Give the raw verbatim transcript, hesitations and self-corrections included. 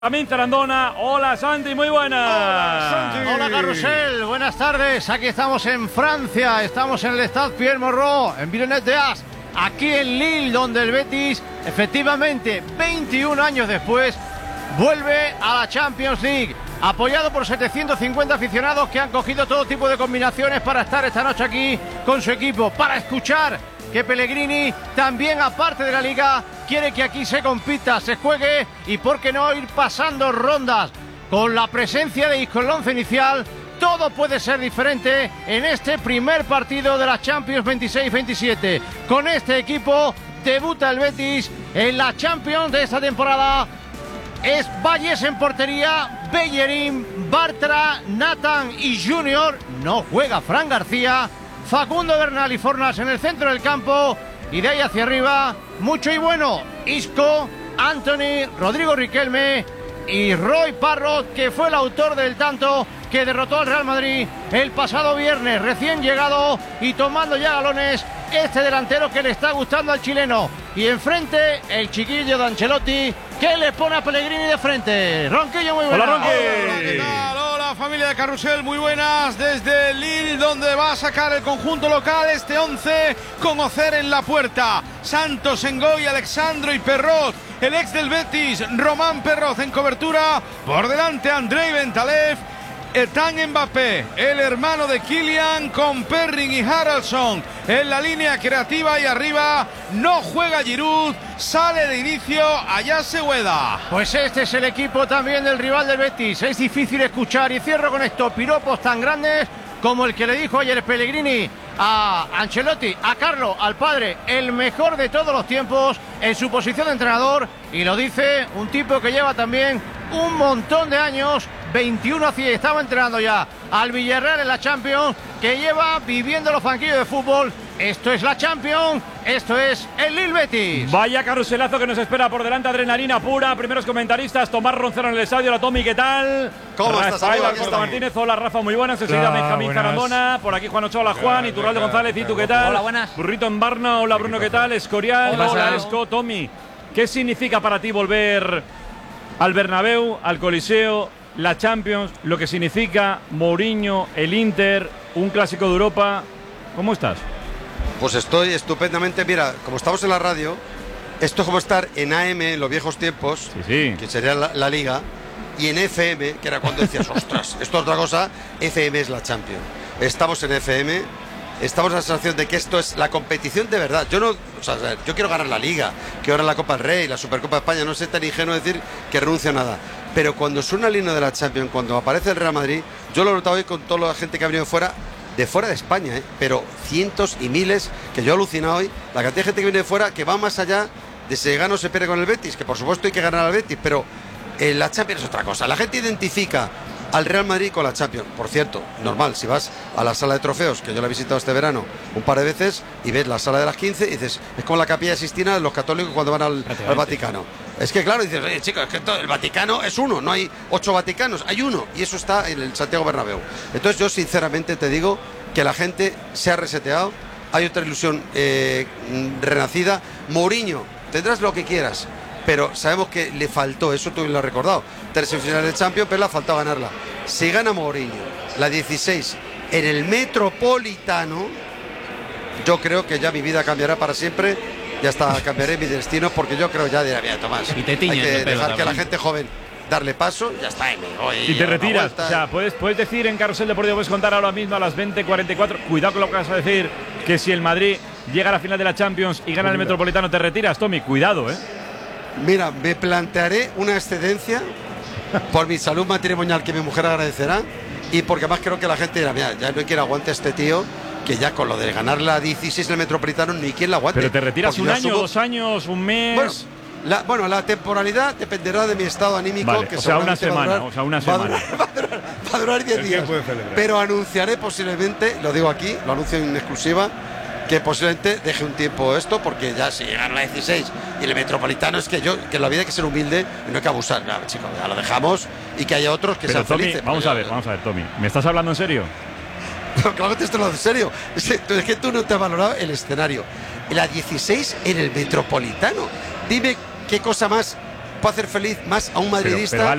También Zarandona. Hola Santi, muy buenas. Hola Santi. Hola Carrusel, buenas tardes. Aquí estamos en Francia, estamos en el Stade Pierre Mauroy, en Villeneuve-d'Ascq, aquí en Lille, donde el Betis, efectivamente, veintiún años después, vuelve a la Champions League, apoyado por setecientos cincuenta aficionados que han cogido todo tipo de combinaciones para estar esta noche aquí con su equipo, para escuchar que Pellegrini también, aparte de la Liga, quiere que aquí se compita, se juegue y por qué no ir pasando rondas. Con la presencia de Isco en el once inicial, todo puede ser diferente en este primer partido de la Champions veintiséis veintisiete. Con este equipo debuta el Betis en la Champions de esta temporada. Es Valles en portería, Bellerín, Bartra, Nathan y Junior. No juega Fran García. Facundo Bernal y Fornals en el centro del campo, y de ahí hacia arriba, mucho y bueno, Isco, Anthony, Rodrigo Riquelme y Roy Parrott, que fue el autor del tanto que derrotó al Real Madrid el pasado viernes, recién llegado y tomando ya galones este delantero que le está gustando al chileno. Y enfrente el chiquillo de Ancelotti, que le pone a Pellegrini de frente. Ronquillo, muy buenas. Hola, Ronqui. Hola, ¿qué tal? Hola, familia de Carrusel, muy buenas. Desde Lille, donde va a sacar el conjunto local este once con Ocer en la puerta. Santos, Ngoy, Alexandro y Perrot. El ex del Betis, Román Perrot en cobertura. Por delante, Andrei Bentaleb. Ethan Mbappé, el hermano de Kylian, con Perrin y Haraldson en la línea creativa, y arriba no juega Giroud, sale de inicio Ayase Ueda. Pues este es el equipo también del rival del Betis. Es difícil escuchar, y cierro con esto, piropos tan grandes como el que le dijo ayer Pellegrini a Ancelotti, a Carlo, al padre, el mejor de todos los tiempos en su posición de entrenador, y lo dice un tipo que lleva también un montón de años, veintiuno así, estaba entrenando ya al Villarreal en la Champions, que lleva viviendo los banquillos de fútbol. Esto es la Champions, esto es el Lille Betis. Vaya carruselazo que nos espera por delante, adrenalina pura. Primeros comentaristas, Tomás Roncero en el estadio. La Tommy, ¿qué tal? ¿Cómo estás, Rafael amigo? Alberto Martínez, hola Rafa, muy buenas. Enseguida Benjamín Zarandona, por aquí Juan Ochoa, hola Juan, y Turralde González, ¿y tú qué tal? Hola, buenas. Burrito en Barna, hola Bruno, ¿qué tal? Escorial, Hola, hola hola. Esco. Tommy, ¿qué significa para ti volver al Bernabéu, al Coliseo, la Champions, lo que significa Mourinho, el Inter, un clásico de Europa? ¿Cómo estás? Pues estoy estupendamente. Mira, como estamos en la radio, esto es como estar en A M en los viejos tiempos, Sí, sí. que sería la, la Liga, y en F M, que era cuando decías, ostras, esto es otra cosa. F M es la Champions. Estamos en F M, estamos en la sensación de que esto es la competición de verdad. Yo no, o sea, yo quiero ganar la Liga, quiero ganar la Copa del Rey, la Supercopa de España, no sé, tan ingenuo decir que renuncio a nada. Pero cuando suena el himno de la Champions, cuando aparece el Real Madrid, yo lo he notado hoy con toda la gente que ha venido de fuera, de fuera de España, ¿eh? Pero cientos y miles, que yo he alucinado hoy, la cantidad de gente que viene de fuera, que va más allá de si gana o se pierde con el Betis, que por supuesto hay que ganar al Betis, pero eh, la Champions es otra cosa. La gente identifica al Real Madrid con la Champions. Por cierto, normal, si vas a la sala de trofeos, que yo la he visitado este verano un par de veces, y ves la sala de las quince, y dices, es como la Capilla Sistina de los católicos cuando van al, al Vaticano. Es que claro, dices, oye chicos, es que todo, el Vaticano es uno, no hay ocho Vaticanos, hay uno, y eso está en el Santiago Bernabéu. Entonces yo sinceramente te digo que la gente se ha reseteado, hay otra ilusión eh, renacida. Mourinho, tendrás lo que quieras, pero sabemos que le faltó, eso tú lo has recordado, tres semifinales de Champions, pero le ha faltado ganarla. Si gana Mourinho la dieciséis en el Metropolitano, yo creo que ya mi vida cambiará para siempre. Ya está, cambiaré mi destino, porque yo creo ya dirá, mira, Tomás, Y te tiñes hay que el pelo dejar que la también. gente joven darle paso, ya está, y me voy Y te a la retiras. vuelta. O sea, puedes, puedes decir en Carrusel Deportivo, puedes contar ahora mismo a las veinte cuarenta y cuatro. Cuidado con lo que vas a decir, que si el Madrid llega a la final de la Champions y gana el Metropolitano, te retiras, Tommy. Cuidado, ¿eh? Mira, me plantearé una excedencia por mi salud matrimonial, que mi mujer agradecerá, y porque además creo que la gente dirá, mira, ya no hay quien aguante a este tío, que ya con lo de ganar la dieciséis en el Metropolitano ni quien la aguante. Pero te retiras Porque un yo año, asumo- dos años, un mes. Bueno, la, bueno, la temporalidad dependerá de mi estado anímico. Vale, Que o sea, una seguramente va a semana, durar- o sea, una va a semana. durar- Va a durar, va a durar diez días. Pero anunciaré posiblemente, lo digo aquí, lo anuncio en exclusiva, que posiblemente deje un tiempo esto, porque ya si llegar a la dieciséis y el Metropolitano, es que yo, que en la vida hay que ser humilde y no hay que abusar. Nada, chicos, ya lo dejamos, y que haya otros que Pero sean Tommy, felices. vamos porque a yo- ver, vamos a ver, Tommy. ¿Me estás hablando en serio? Claro que te estoy hablando en serio. Es que, es que tú no te has valorado el escenario. La dieciséis en el Metropolitano. Dime qué cosa más puede hacer feliz más a un madridista. Pero, pero